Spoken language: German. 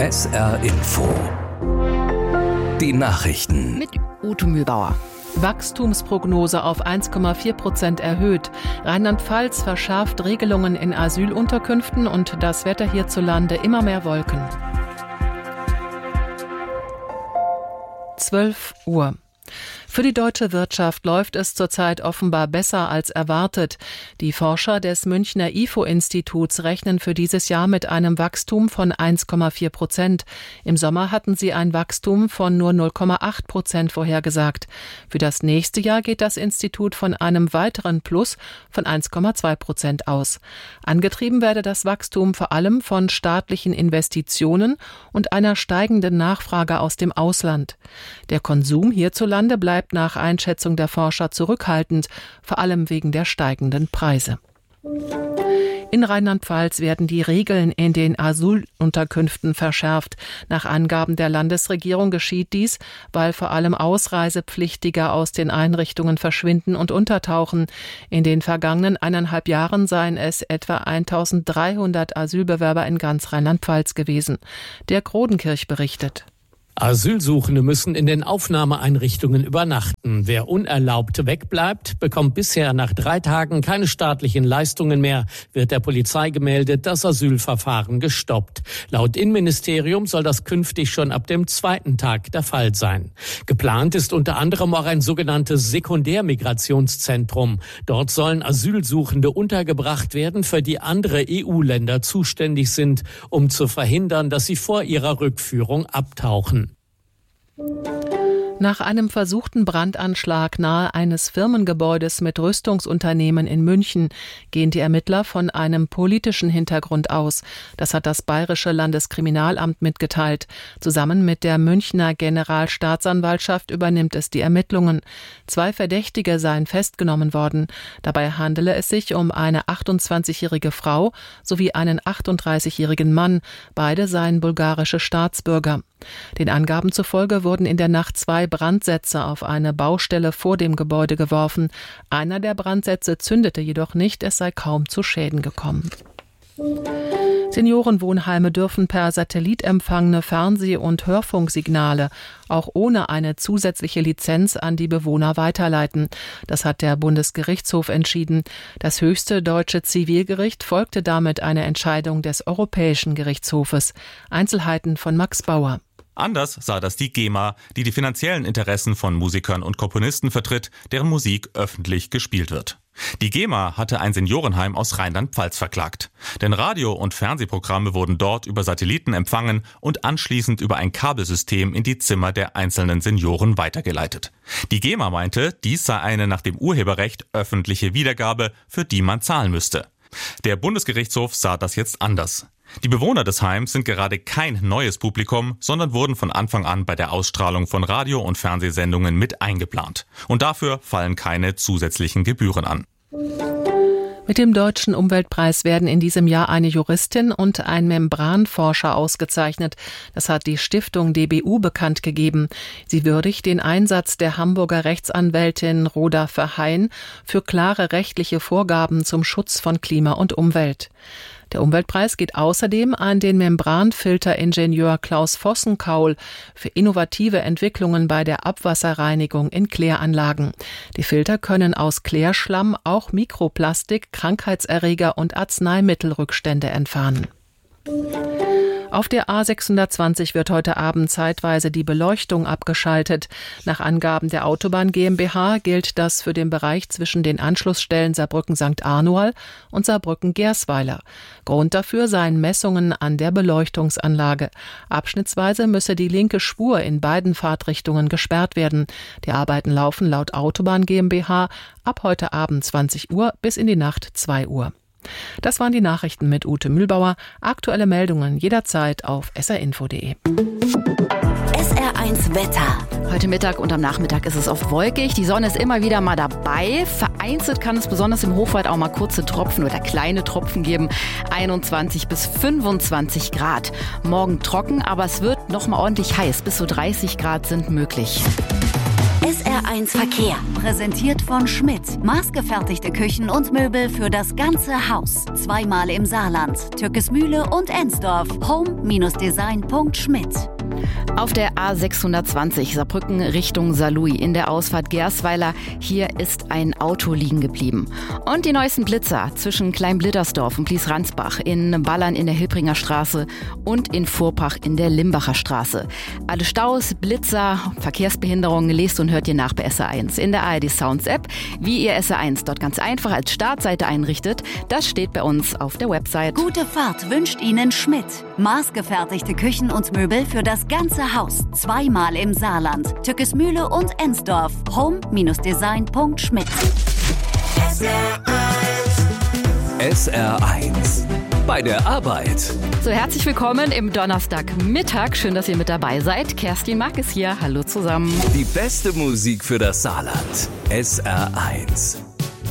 SR Info. Die Nachrichten. Mit Ute Mühlbauer. Wachstumsprognose auf 1,4% erhöht. Rheinland-Pfalz verschärft Regelungen in Asylunterkünften und das Wetter hierzulande immer mehr Wolken. 12 Uhr. Für die deutsche Wirtschaft läuft es zurzeit offenbar besser als erwartet. Die Forscher des Münchner IFO-Instituts rechnen für dieses Jahr mit einem Wachstum von 1,4%. Im Sommer hatten sie ein Wachstum von nur 0,8% vorhergesagt. Für das nächste Jahr geht das Institut von einem weiteren Plus von 1,2% aus. Angetrieben werde das Wachstum vor allem von staatlichen Investitionen und einer steigenden Nachfrage aus dem Ausland. Der Konsum hierzulande bleibt nach Einschätzung der Forscher zurückhaltend, vor allem wegen der steigenden Preise. In Rheinland-Pfalz werden die Regeln in den Asylunterkünften verschärft. Nach Angaben der Landesregierung geschieht dies, weil vor allem Ausreisepflichtige aus den Einrichtungen verschwinden und untertauchen. In den vergangenen 1,5 Jahren seien es etwa 1.300 Asylbewerber in ganz Rheinland-Pfalz gewesen. Dirk Rodenkirch berichtet. Asylsuchende müssen in den Aufnahmeeinrichtungen übernachten. Wer unerlaubt wegbleibt, bekommt bisher nach 3 Tagen keine staatlichen Leistungen mehr. Wird der Polizei gemeldet, das Asylverfahren gestoppt. Laut Innenministerium soll das künftig schon ab dem 2. Tag der Fall sein. Geplant ist unter anderem auch ein sogenanntes Sekundärmigrationszentrum. Dort sollen Asylsuchende untergebracht werden, für die andere EU-Länder zuständig sind, um zu verhindern, dass sie vor ihrer Rückführung abtauchen. Nach einem versuchten Brandanschlag nahe eines Firmengebäudes mit Rüstungsunternehmen in München gehen die Ermittler von einem politischen Hintergrund aus. Das hat das Bayerische Landeskriminalamt mitgeteilt. Zusammen mit der Münchner Generalstaatsanwaltschaft übernimmt es die Ermittlungen. 2 Verdächtige seien festgenommen worden. Dabei handele es sich um eine 28-jährige Frau sowie einen 38-jährigen Mann. Beide seien bulgarische Staatsbürger. Den Angaben zufolge wurden in der Nacht 2 Brandsätze auf eine Baustelle vor dem Gebäude geworfen. Einer der Brandsätze zündete jedoch nicht, es sei kaum zu Schäden gekommen. Seniorenwohnheime dürfen per Satellit empfangene Fernseh- und Hörfunksignale auch ohne eine zusätzliche Lizenz an die Bewohner weiterleiten. Das hat der Bundesgerichtshof entschieden. Das höchste deutsche Zivilgericht folgte damit einer Entscheidung des Europäischen Gerichtshofes. Einzelheiten von Max Bauer. Anders sah das die GEMA, die die finanziellen Interessen von Musikern und Komponisten vertritt, deren Musik öffentlich gespielt wird. Die GEMA hatte ein Seniorenheim aus Rheinland-Pfalz verklagt. Denn Radio- und Fernsehprogramme wurden dort über Satelliten empfangen und anschließend über ein Kabelsystem in die Zimmer der einzelnen Senioren weitergeleitet. Die GEMA meinte, dies sei eine nach dem Urheberrecht öffentliche Wiedergabe, für die man zahlen müsste. Der Bundesgerichtshof sah das jetzt anders. Die Bewohner des Heims sind gerade kein neues Publikum, sondern wurden von Anfang an bei der Ausstrahlung von Radio- und Fernsehsendungen mit eingeplant. Und dafür fallen keine zusätzlichen Gebühren an. Mit dem Deutschen Umweltpreis werden in diesem Jahr eine Juristin und ein Membranforscher ausgezeichnet. Das hat die Stiftung DBU bekannt gegeben. Sie würdigt den Einsatz der Hamburger Rechtsanwältin Rhoda Verheyen für klare rechtliche Vorgaben zum Schutz von Klima und Umwelt. Der Umweltpreis geht außerdem an den Membranfilteringenieur Klaus Vossenkaul für innovative Entwicklungen bei der Abwasserreinigung in Kläranlagen. Die Filter können aus Klärschlamm auch Mikroplastik, Krankheitserreger und Arzneimittelrückstände entfernen. Auf der A620 wird heute Abend zeitweise die Beleuchtung abgeschaltet. Nach Angaben der Autobahn GmbH gilt das für den Bereich zwischen den Anschlussstellen Saarbrücken-St. Arnoal und Saarbrücken-Gersweiler. Grund dafür seien Messungen an der Beleuchtungsanlage. Abschnittsweise müsse die linke Spur in beiden Fahrtrichtungen gesperrt werden. Die Arbeiten laufen laut Autobahn GmbH ab heute Abend 20 Uhr bis in die Nacht 2 Uhr. Das waren die Nachrichten mit Ute Mühlbauer. Aktuelle Meldungen jederzeit auf srinfo.de. SR1 Wetter. Heute Mittag und am Nachmittag ist es oft wolkig. Die Sonne ist immer wieder mal dabei. Vereinzelt kann es besonders im Hochwald auch mal kurze Tropfen oder kleine Tropfen geben. 21 bis 25 Grad. Morgen trocken, aber es wird noch mal ordentlich heiß. Bis zu 30 Grad sind möglich. SR1 Verkehr. Präsentiert von Schmidt. Maßgefertigte Küchen und Möbel für das ganze Haus. Zweimal im Saarland. Türkesmühle und Ensdorf. Home-design.schmidt. Auf der A620 Saarbrücken Richtung Saarlouis in der Ausfahrt Gersweiler. Hier ist ein Auto liegen geblieben. Und die neuesten Blitzer zwischen Kleinblittersdorf und Blies-Ransbach, in Ballern in der Hilbringer Straße und in Vorpach in der Limbacher Straße. Alle Staus, Blitzer, Verkehrsbehinderungen lest und hört ihr nach bei SR1 in der ARD Sounds App. Wie ihr SR1 dort ganz einfach als Startseite einrichtet, das steht bei uns auf der Website. Gute Fahrt wünscht Ihnen Schmidt. Maßgefertigte Küchen und Möbel für das ganze Haus. Zweimal im Saarland. Türkesmühle und Ensdorf. Home-design.schmidt. SR1 bei der Arbeit. So, herzlich willkommen im Donnerstagmittag. Schön, dass ihr mit dabei seid. Kerstin Mack ist hier. Hallo zusammen. Die beste Musik für das Saarland. SR1.